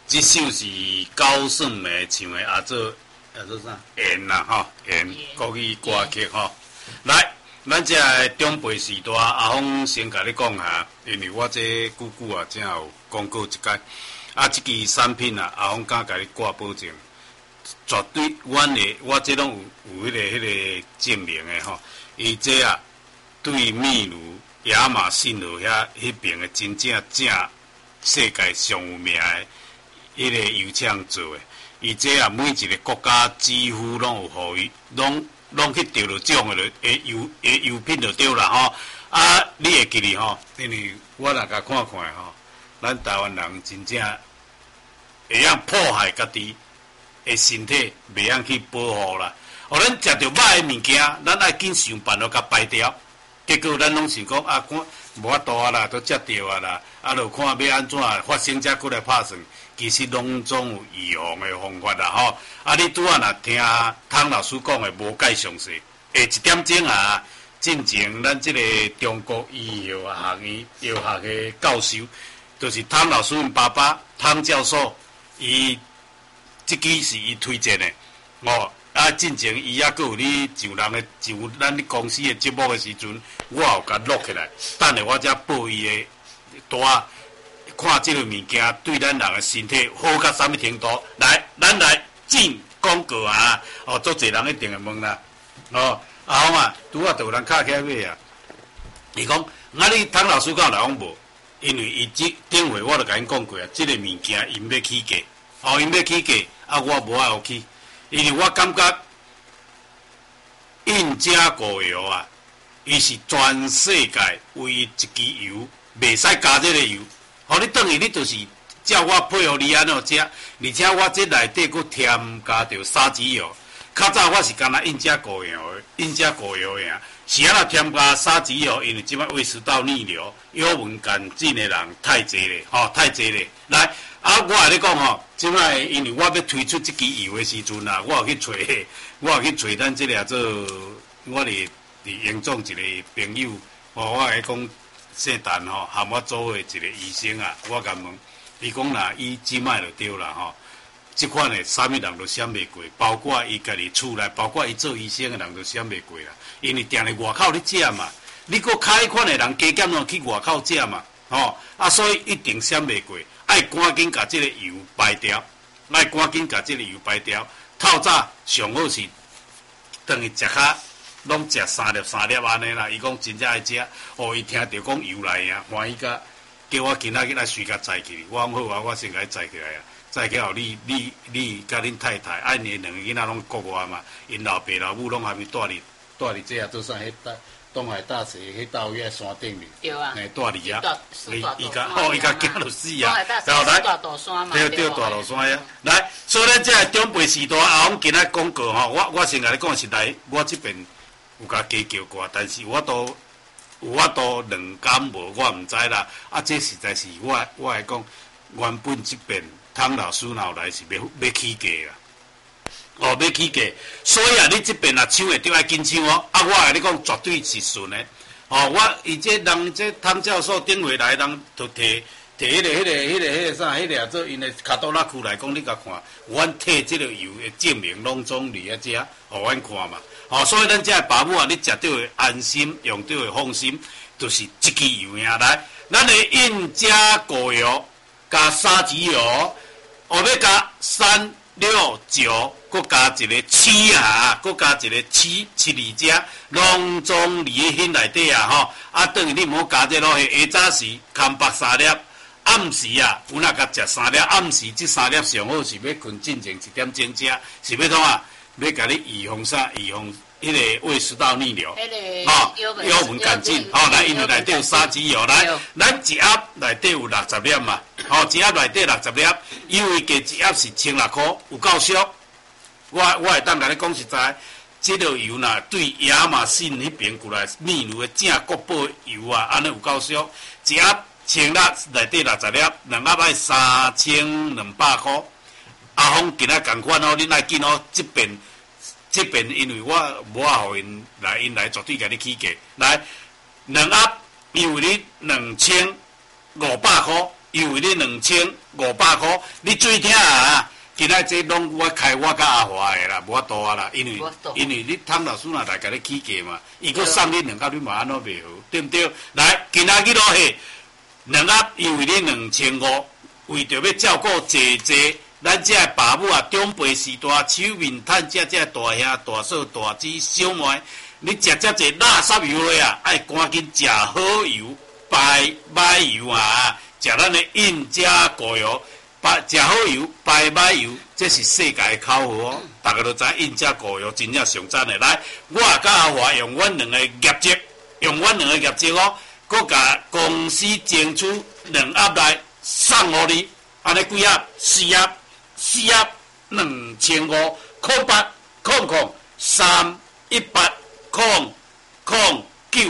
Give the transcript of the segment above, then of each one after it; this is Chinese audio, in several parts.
这首是高胜美唱的，做啥？言啦吼，言国语歌曲吼。来，咱这中辈时代，阿峰先甲你讲下，因为我这久久啊，正有讲过一届。这支产品啊，阿峰敢甲你挂保证，绝对我这拢有迄个证明的吼。伊这啊，对秘鲁、亚马逊落迄边的真正世界上有名的迄个油厂做的。伊这啊，每一个国家几乎拢有互伊，拢去得到奖的油品就对啦吼。你会记哩吼？因为我若甲看吼，咱台湾人真正会晓破坏家己的身体，袂晓去保护啦。互咱食着歹的物件，咱爱紧想办法甲排掉。结果咱拢想讲看无法度啦，都食着啦，就看要安怎发生才过来拍算。其实拢总有预防的方法啦吼。你拄仔若听汤老师讲的无介详细，下一点钟啊，进前咱这个中国医药学的教授，就是汤老师因爸爸汤教授，伊这支是伊推荐的哦。进前伊还佫有咧就咱公司的节目的时阵，我有甲录起来，等下我才报伊的单。看这个物件对咱人的身体好到什么程度？来，咱来进广告啊！足侪人一定会问啦。阿峰啊，拄仔就有人敲起来买啊。伊讲，你汤老师敢有来讲无？因为伊顶回我就甲因讲过啊，这个物件因要起价，因要起价，我无爱去，因为我感觉印加果油啊，伊是全世界唯一一支油，袂使加这个油。你等于你就是叫我配合你安怎食，而且我这内底佫添加着沙棘油。较早我是干那印加果油呀，是安那添加沙棘油，因为即摆胃食道逆流、幽门杆菌的人太侪咧，太侪咧。来，我来你讲即摆因为我要推出这支油的时阵啊，我有去找咱这个做我哋营总一个朋友，我来讲。姓陈含我做的一个医生啊，我甲问，伊讲啦，伊即摆就对啦即款的啥物人都想袂过，包括伊家己厝内，包括伊做医生的人都想袂过啦。因为定伫外口咧食嘛，你搁开款的人加减拢去外口食嘛，所以一定想袂过，爱赶紧甲即个油排掉，透早上好是等于食较。拢食三粒安尼啦，伊讲真正爱食，伊听着讲油来呀，欢喜甲叫我今仔日来随甲载起。我讲好啊，我先甲你载起来啊，载起后你甲恁太太，因两个囡仔拢国外嘛，因老爸老母拢还没住伫这啊，做啥？东海大学迄道迄山顶面， 对啊， 住伫遐，伊甲惊到死啊！ 然后来大大山嘛， 对大大山呀，来，所以咱这中辈时代啊，我今仔广告我先甲你讲是来，我这边。有甲加叫过，但是我都两感冒，我毋知啦。这实在是我来讲，原本这边汤老师闹来是要起价啦。要起价，所以你这边抢会着爱紧抢哦。我甲你讲，绝对是顺的。伊这人这汤教授顶回来，人就摕迄个啥，迄个做因的卡多拉区来讲，你甲看，阮摕这个油的证明拢总伫遐遮，互阮看嘛。所以咱这爸母啊，你食到会安心，用到会放心，就是这支油呀。来，咱的印加果油加沙棘油，要加3、6、9，搁加一个7啊，搁加一个7二只，拢总伫迄内底啊等于你莫加这落去，下早时空白3粒，暗时啊，有哪甲食3粒，暗时这3粒上好是要困进前1点钟食，是要怎啊？要甲你预防啥？预防迄个胃食道逆流，幽门杆菌，来，因为内底有沙棘油，来，咱一盒内底有60粒嘛，一盒内底60粒，因为价一盒是1600块，有够俗。我会当甲你讲实在，这个油呐，对亚马逊迄边过来秘鲁的正国宝油啊，安尼有够俗，一盒1600内底60粒，两盒要3200块。阿峰今仔共款恁来紧这边因为我无互因来绝对甲你起价。来，两盒因为你2500块， 优惠你2500块，你最听啊！今仔这拢我开我甲阿华的啦，无法度啊啦，因为你汤老师若来甲你起价嘛，伊佫送你2盒，你嘛安怎袂好，对不对？来，今仔日落去2盒优惠你2500，为着要照顾姐姐。咱这爸母啊，长辈时代手面趁这大兄、大嫂、大姊、小妹，你食这侪垃圾油类啊，爱赶紧食好油、白买油啊，食咱的印加果油，食好油、白买油，这是世界的口号哦。大家都知印加果油真正上赞的。来，我甲阿华用阮2个业绩，哦，佮甲公司争取2盒来送互你，安尼几盒？4盒。4盒2500，空8空空318空空9。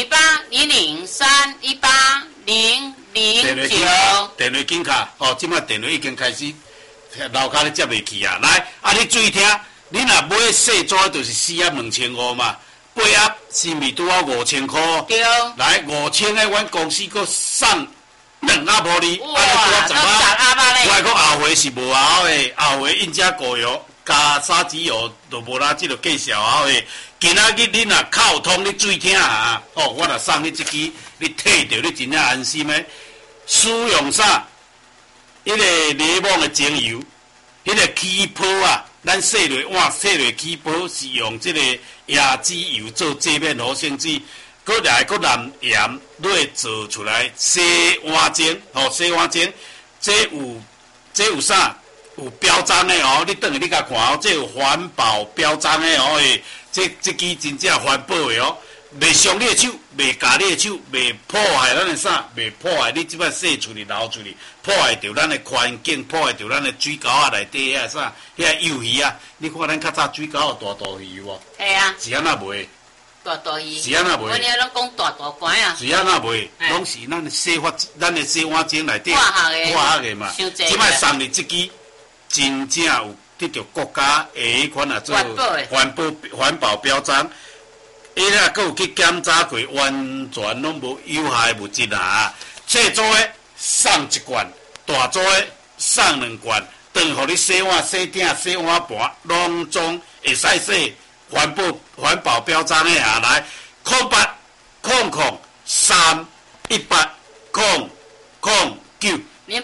0800318009。 电话紧卡，哦，即摆电话已经开始楼骹咧接袂起啊！来，啊，你注意听，你若买细纸就是4盒2500嘛，8盒是咪拄好5000块？ 对。 来5000个，阮公司佫送。2盒互你， 哇，都10盒咧！ 我讲后回是无后的，后回印加果油加沙子油都无啦，即个介绍后的。今仔日你若口通，你注意听啊！哦，我若送你一支，你摕着你真正安心的。使用啥？迄个柠檬的精油，迄个起泡啊，咱洗落碗洗落起泡是用即个椰子油做界面活性剂。搁来搁蓝盐落做出来洗碗精，洗碗精，这有啥？有标章的哦，你等下你甲看哦，这有环保标章的哦，这支真正环保的哦，袂伤你的手，袂夹你的手，袂破坏咱的啥，袂破坏你即摆洗出去、流出去，破坏着咱的环境，破坏着咱的水沟啊内底遐啥，遐幼鱼啊，你看咱较早水沟有大鱼无？ 系啊。 是安那卖？ 大鱼， 是安那卖？ 阮遐拢讲大关啊。 是安那卖？拢是咱的洗碗精内底化学的嘛。即摆送你这支，真正有得到国家的迄款啊做环保标章。伊咧佫有去检查过，完全拢无有害物质啊。细组的送1罐，大组的送2罐，当互你洗碗、洗鼎、洗碗盘，拢总会使洗。环保标章的啊，来08空空318空空9。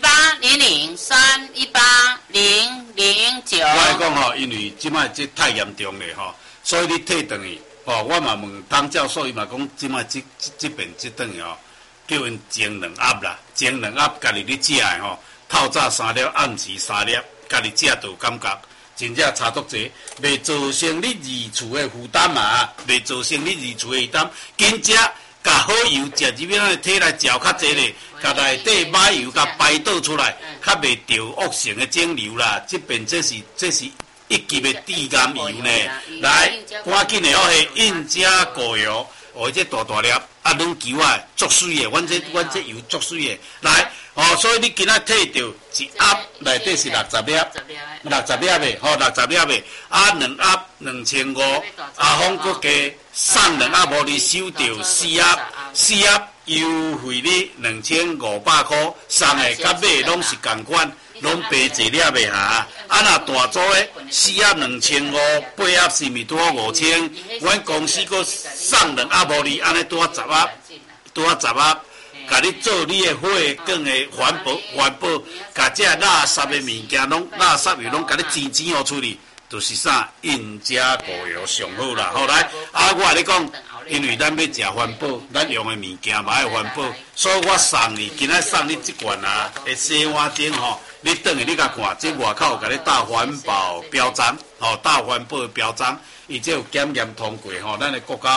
0800318009。 我讲吼，因为即摆这太严重咧吼，所以你退转去吼，我嘛问汤教授，伊嘛讲即摆这边这转去吼，叫因蒸2盒啦，蒸2盒，家己你食的吼，透早3粒，暗时3粒，家己食就有感觉。真正差足济，袂造成你二厝的负担嘛，袂造成你二厝的负担。紧食，甲好油食入边的体来嚼较济咧，甲内底买油甲排倒出来，较袂着恶性的肿瘤啦。这边这是一级的致癌油呢。来，赶紧的哦，是印加果油，哦，这大粒，啊，软球啊，足水的，阮这油足水的，来。哦，所以你今仔摕到1盒内底是60粒，60粒的，吼，60粒的，啊，2盒2500，阿峰佫加送2盒，互你收到4盒优惠你2500块，送的甲买拢是共款，拢白一粒的哈。啊，若大组的4盒2500，8盒是咪拄好5000？阮公司佫送2盒互你，安尼拄好10盒，甲你做你的火管的环保，甲这垃圾的物件拢垃圾油拢甲你钱互处理，就是啥印加果油上好啦。后来啊，我你讲，因为咱要食环保，咱用的物件嘛要环保，所以我送你，今仔送你这罐啊，的洗碗精吼，你等下你甲看，这外口甲你打环保标章，吼，打环保的标章，伊这有检验通过吼，咱的国家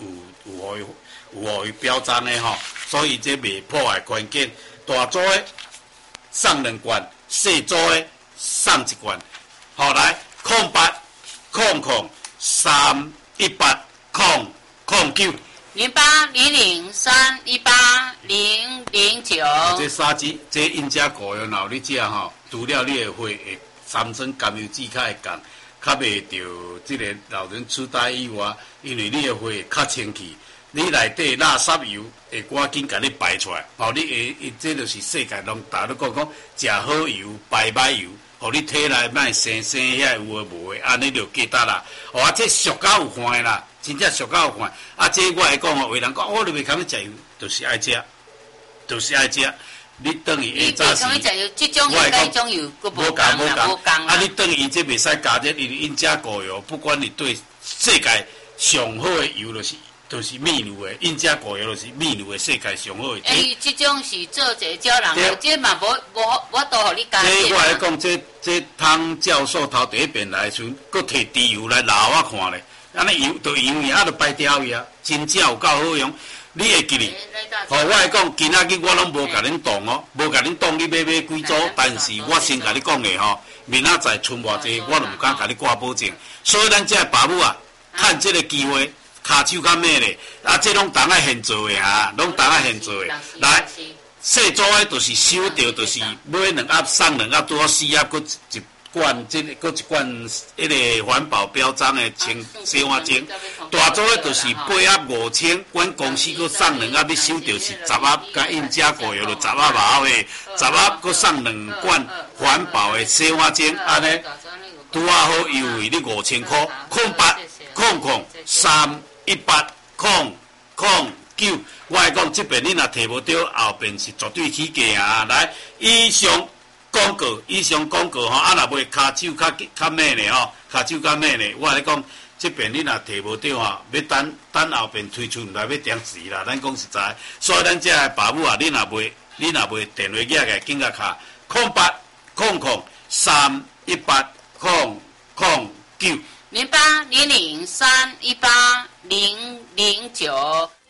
有标章的吼。所以这袂破坏环境，大组的送2罐，细组的送1罐。好来，08空空318空空9。 0800318009。 这三支，这印加果油，然后你食吼，除了你的血会3层甘油酯较会降，较袂着这个老人痴呆以外，因为你的血较清气。 你内底垃圾油会赶紧甲你排出来，吼，你会，这就是世界拢大咧讲食好油、排歹油，互你体内莫生遐有诶无诶，安尼就记得啦。哦，这俗到有看诶啦，真正俗到有看。这我会讲吼，有人讲我你袂堪食油，就是爱食，就是爱食。你等于下早时， 这种油跟种油佫无共啊！你等于这袂使加这因加果油，不管你对世界上好诶油就是秘鲁诶，因加果油就是秘鲁诶世界上好诶。 这种是做一招人，这嘛无都互你加。 这我来讲，这汤教授头第一遍来时阵，佫摕猪油来捞我看咧，安尼油就油尔，啊，就排掉去啊，真正有够好用。你会记哩？我会讲，今仔日我拢无甲恁动哦，无甲恁动，你买几组？但是我先甲你讲的吼，明仔载剩偌济，我就毋敢甲你挂保证。所以咱这爸母啊，趁这个机会，骹手较咩咧？啊，这拢当爱现做的啊，拢当爱现做的。来，细组的就是收到，就是买2盒送2盒，拄好4盒，佫一罐，佫一罐迄个环保标章的洗碗精。大组的就是8盒5000，阮公司佫送2盒，你收到是10盒，甲印加果油就10盒毛的，10盒佫送2罐环保的洗碗精，安尼拄好优惠你5000块，0800318009。我来讲，这边你若摕无到，后边是绝对起价啊！来，以上广告吼，啊，若袂骹手较咩咧吼，骹手较咩咧，我来讲。这边你若摕无到啊，要等后边推出来要点时啦。咱讲实在，所以咱这个爸母啊，你若袂电话寄个，紧甲卡0800318009。 0800318009。